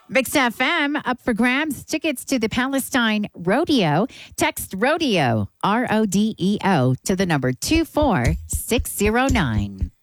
Mix FM up for grabs. Tickets to the Palestine Rodeo. Text Rodeo, RODEO, to the number 24609.